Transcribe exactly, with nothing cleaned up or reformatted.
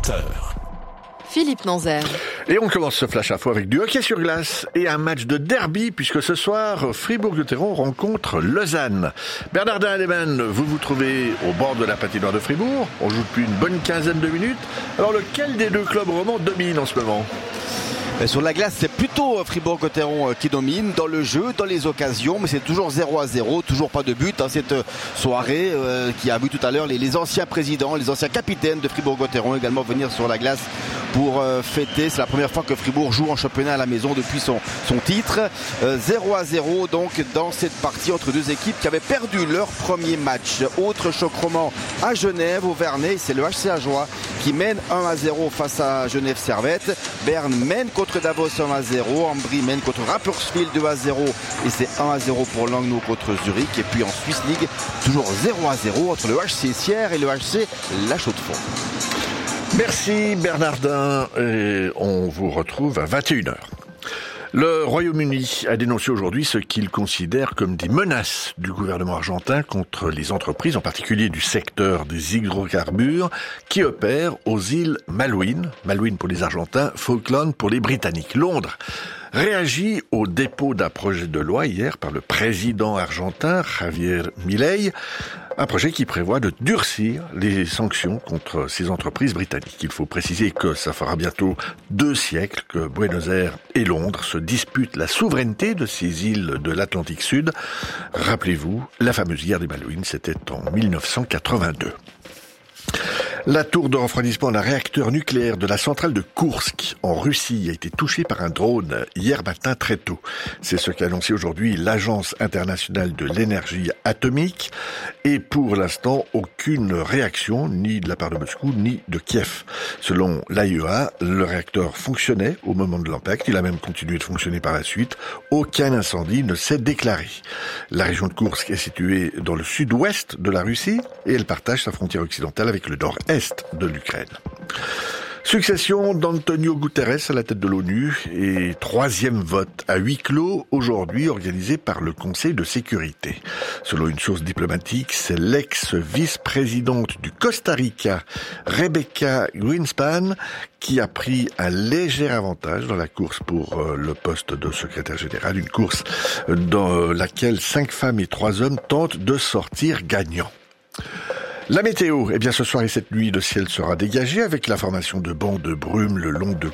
vingt heures. Philippe Nanzer. Et on commence ce flash info avec du hockey sur glace et un match de derby puisque ce soir, Fribourg-Gotteron rencontre Lausanne. Bernardin Aleman, vous vous trouvez au bord de la patinoire de Fribourg. On joue depuis une bonne quinzaine de minutes. Alors lequel des deux clubs romans domine en ce moment ? Sur la glace, c'est plutôt Fribourg-Gotteron qui domine dans le jeu, dans les occasions, mais c'est toujours zéro à zéro, toujours pas de but. Hein, cette soirée euh, qui a vu tout à l'heure les, les anciens présidents, les anciens capitaines de Fribourg-Gotteron également venir sur la glace pour euh, fêter. C'est la première fois que Fribourg joue en championnat à la maison depuis son, son titre. Euh, zéro à zéro donc dans cette partie entre deux équipes qui avaient perdu leur premier match. Autre choc roman à Genève, au Vernet, c'est le H C Ajoie qui mène un à zéro face à Genève Servette. Berne mène contre Davos un à zéro, Ambry mène contre Rapperswil deux à zéro et c'est un à zéro pour Langnau contre Zurich. Et puis en Swiss League, toujours zéro à zéro entre le H C Sierre et le H C La Chaux-de-Fonds. Merci Bernardin et on vous retrouve à vingt et une heures. Le Royaume-Uni a dénoncé aujourd'hui ce qu'il considère comme des menaces du gouvernement argentin contre les entreprises, en particulier du secteur des hydrocarbures, qui opèrent aux îles Malouines, Malouines pour les Argentins, Falkland pour les Britanniques. Londres réagit au dépôt d'un projet de loi hier par le président argentin Javier Milei, un projet qui prévoit de durcir les sanctions contre ces entreprises britanniques. Il faut préciser que ça fera bientôt deux siècles que Buenos Aires et Londres se disputent la souveraineté de ces îles de l'Atlantique Sud. Rappelez-vous, la fameuse guerre des Malouines, c'était en mille neuf cent quatre-vingt-deux. La tour de refroidissement d'un réacteur nucléaire de la centrale de Koursk, en Russie, a été touchée par un drone hier matin très tôt. C'est ce qu'a annoncé aujourd'hui l'Agence internationale de l'énergie atomique. Et pour l'instant, aucune réaction, ni de la part de Moscou, ni de Kiev. Selon l'A I E A, le réacteur fonctionnait au moment de l'impact. Il a même continué de fonctionner par la suite. Aucun incendie ne s'est déclaré. La région de Koursk est située dans le sud-ouest de la Russie et elle partage sa frontière occidentale avec le nord-est de l'Ukraine. Succession d'Antonio Guterres à la tête de l'ONU et troisième vote à huis clos aujourd'hui organisé par le Conseil de sécurité. Selon une source diplomatique, c'est l'ex-vice-présidente du Costa Rica, Rebecca Greenspan, qui a pris un léger avantage dans la course pour le poste de secrétaire général, une course dans laquelle cinq femmes et trois hommes tentent de sortir gagnants. La météo, eh bien ce soir et cette nuit, le ciel sera dégagé avec la formation de bancs de brume le long de